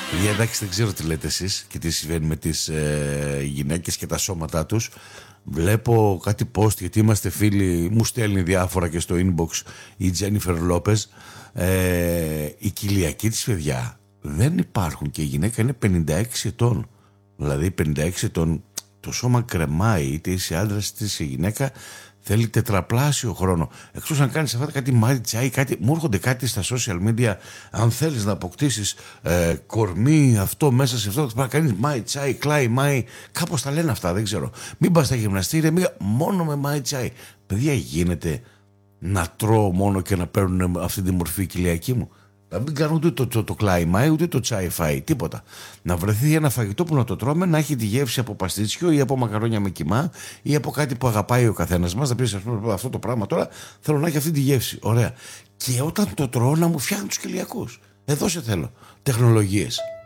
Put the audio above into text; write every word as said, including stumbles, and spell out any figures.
Για εντάξει, δεν ξέρω τι λέτε εσείς και τι συμβαίνει με τις ε, γυναίκες και τα σώματά τους. Βλέπω κάτι post, γιατί είμαστε φίλοι, μου στέλνει διάφορα και στο inbox η Τζένιφερ Λόπες. Ε, η κοιλιακή της, παιδιά, δεν υπάρχουν και η γυναίκα είναι πενήντα έξι ετών. Δηλαδή πενήντα έξι ετών το σώμα κρεμάει, είτε είσαι άντρας είτε είσαι γυναίκα. Θέλει τετραπλάσιο χρόνο. Εκτός αν κάνεις αυτά κάτι μάτι τσάι, κάτι, μου έρχονται κάτι στα social media. Αν θέλεις να αποκτήσεις ε, κορμί, αυτό μέσα σε αυτό, πρέπει να κάνεις μάι τσάι, κλάι μάι. Κάπως τα λένε αυτά, δεν ξέρω. Μην πας στα γυμναστήρια, μην, μόνο με μάι τσάι. Παιδιά, γίνεται να τρώω μόνο και να παίρνουν αυτή τη μορφή κοιλιακή μου? Να μην κάνουν ούτε το, το, το κλάι ούτε το τσάι φάι, τίποτα. Να βρεθεί ένα φαγητό που να το τρώμε, να έχει τη γεύση από παστίτσιο ή από μακαρόνια με κιμά ή από κάτι που αγαπάει ο καθένας μας. Να πεις, ας πούμε, αυτό το πράγμα τώρα θέλω να έχει αυτή τη γεύση. Ωραία. Και όταν το τρώω να μου φτιάχνει τους κοιλιακούς. Εδώ σε θέλω. Τεχνολογίες.